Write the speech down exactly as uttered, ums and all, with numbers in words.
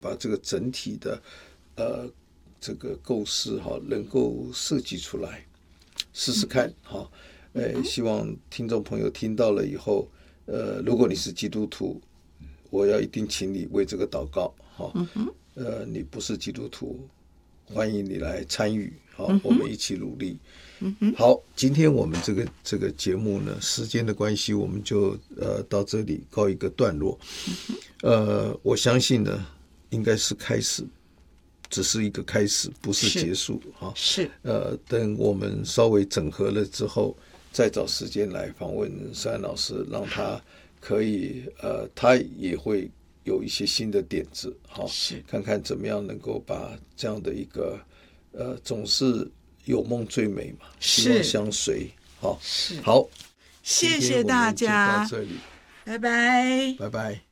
把这个整体的呃这个构思哈能够设计出来，试试看哈。呃，希望听众朋友听到了以后，呃，如果你是基督徒，我要一定请你为这个祷告哈。呃，你不是基督徒，欢迎你来参与，好，我们一起努力。好，今天我们这个这个节目呢，时间的关系，我们就呃到这里告一个段落。呃，我相信呢，应该是开始，只是一个开始，不是结束哈。 是， 呃，等我们稍微整合了之后，再找时间来访问珊珊老师，让他可以呃，他也会有一些新的点子，好，看看怎么样能够把这样的一个呃，总是有梦最美嘛，希望相随，好，好， 谢谢大家， 到这里， 拜拜， 拜拜。